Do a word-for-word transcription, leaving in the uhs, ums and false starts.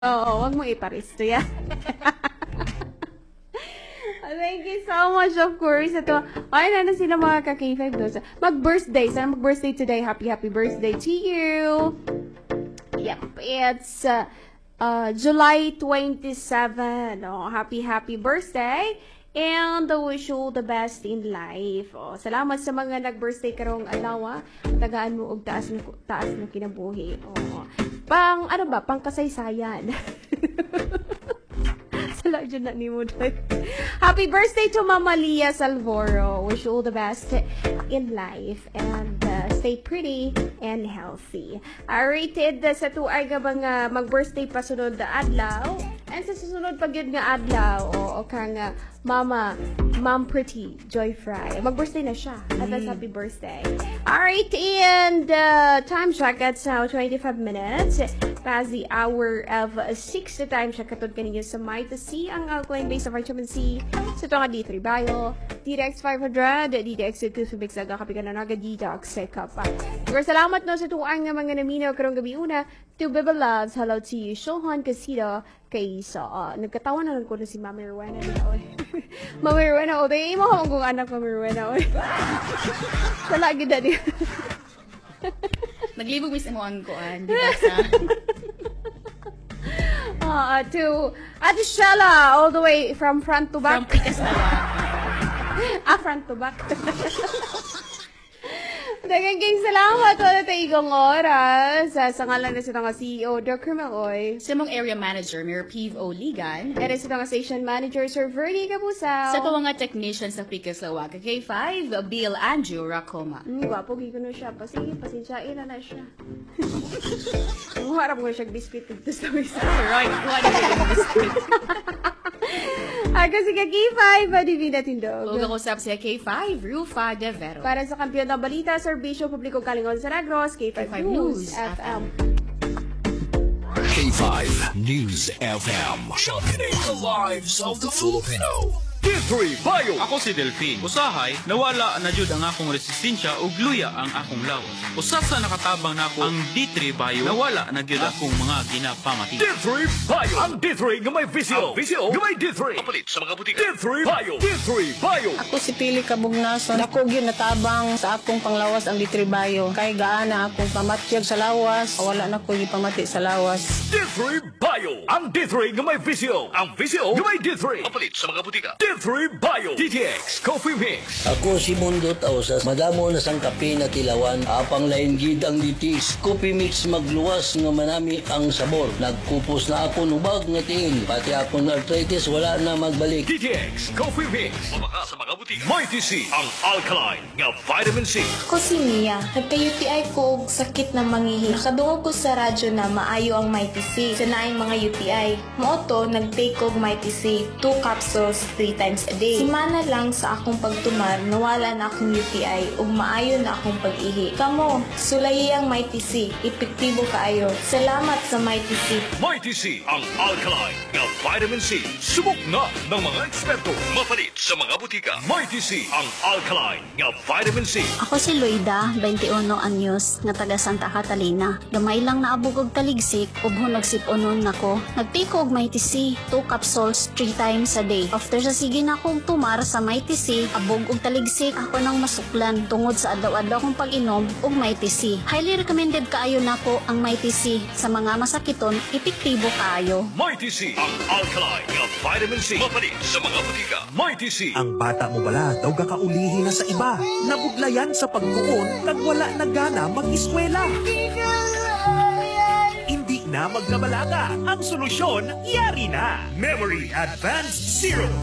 Oo, wag mo iparisto yan. Thank you so much, of course. Ito, ay na na sila mga ka-K five doon. Mag-birthday. Sana mag-birthday today. Happy, happy birthday to you. Yep, it's uh, uh, July twenty-seventh. Oh, happy, happy birthday. And I wish you the best in life. Oh, salamat sa mga nag-birthday karong alawa. Tagaan mo og taas na taas na kinabuhi. Oh. Pang ano ba? Pang kasaysayan. Sala dyan na ni mo. Happy birthday to Mama Lia Salvoro. Wish you all the best in life and uh, stay pretty and healthy. I rated uh, sa tuay ka bang uh, mag-birthday pa sunod na adlaw. And sa susunod pag yun nga adlaw, o, o kang uh, Mama, Mom Pretty, Joy Fry. Mag-birthday na siya. At mm. happy birthday. Alright, and uh, time check at now twenty-five minutes. Past the hour of six the time check katod kaninyo sa Might to see ang alkaline base of vitamin C sa ito nga D three Bio, D D X five hundred, D D X two Subic sa kapigan na naga detox sa kapa. Pero salamat no sa tuang nga mga naminaw karong gabi una to Bebe Loves. Hello to you, Shohan Casido kay sa uh, nagkatawa na lang ko na si Mama Rowena na Mama Rowena, o tayo mo akong kung anak Mama Rowena. Sa lagi na di. Naglibog mis mo ang kuan, di ba sa? Uh, to Ate Shella, all the way from front to back. From Picas na lang. ah, front to back. Dagang salamat wala tayo igong oras. Sa sangalan na sila nga C E O, Doctor Maoy. Sa mong area manager, Mayor Piv Oligan. At sila nga station manager, Sir Verdi Kabusaw. Sa mga technician sa Picas Lawaga, K five, Bill Andrew Racoma. Hmm, gwapo, giko na siya. Pasige, pasensyain na na siya. Harap mo siya biscuit dito sa misa. Right, kuha na yung biscuit. Ako si K five, Divina Tindog. Huwag ako sa K five, Rufa De Vero. Para sa kampiyon ng balita, Serbisyo Publiko Kalingon sa Negros, K five, K five News, News F M. K five News F M. Championing the lives of the Filipino. D three Bio. Ako si Delphine. Usahay, nawala na jud ang akong resistensya ug luya ang akong lawas. Usasa nakatabang nako ang D three Bio. Nawala na gyud akong mga ginapamati. D three Bio. Ang D three nga may visio. Ang visio nga may D three. Kapalit sa mga butika. D three Bio. D three Bio. Ako si Pili Kabugnason. Ako gyud natabang sa akong panglawas ang D three Bio. Kay gaana akong pamatyag sa lawas. Wala na ko gipamati sa lawas. D three Bio. Ang D three nga may visio. Ang visio nga may D three. Kapalit sa mga butika. D three Bio. D T X Coffee Mix. Ako si Mundo Tausas. Madamo na sang kape na tilawan. Apang lain gid ang D T X Coffee Mix magluwas nga manami ang sabor. Nagkupos na ako nubag nga tiin. Pati akong arthritis wala na magbalik. D T X Coffee Mix. Mabaka sa mga butika. Mighty C. Ang alkaline nga vitamin C. Ako si Mia. Nagka-U T I ko og sakit na mangihi. Nakadungog ko sa radyo na maayo ang Mighty C. Sa naing mga U T I. Mooto, nag-take og Mighty C. Two capsules, three times a day. Simana lang sa akong pagtumar, nawala na akong U T I ug maayo na akong pag-ihi. Kamo, sulayi ang Mighty C. Epektibo kaayo. Salamat sa Mighty C. Mighty C. Ang alkaline nga vitamin C. Subok na ng mga eksperto. Mapalit sa mga butika. Mighty C. Ang alkaline nga vitamin C. Ako si Loida, twenty-one anyos, nga taga Santa Catalina. Gamay lang naabog og taligsik, ubho nagsip-unon nako. Nagtake og Mighty C, two capsules, three times a day. After sa sige na akong tumar sa Mighty C, abog og taligsik, ako nang masuklan tungod sa adlaw-adlaw kong pag-inom og Mighty C. Highly recommended kaayo nako ang Mighty C sa mga masakiton, epektibo kaayo. Mighty C. Ang alkaline nga vitamin C. Mapalit sa mga butika. Mighty C. Ang bata mo bala daw gakaulihi na sa iba. Nabuglayan sa pagkuon kag wala na gana mag-eskwela. Hindi na magnabalaga. Ang solusyon, yari na. Memory Advanced Zero.